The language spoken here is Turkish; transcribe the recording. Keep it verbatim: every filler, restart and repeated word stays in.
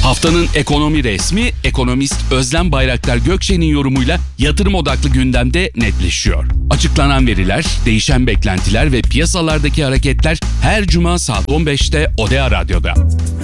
Haftanın ekonomi resmi, ekonomist Özlem Bayraktar Gökçe'nin yorumuyla yatırım odaklı gündemde netleşiyor. Açıklanan veriler, değişen beklentiler ve piyasalardaki hareketler her cuma saat on beşte Odea Radyo'da.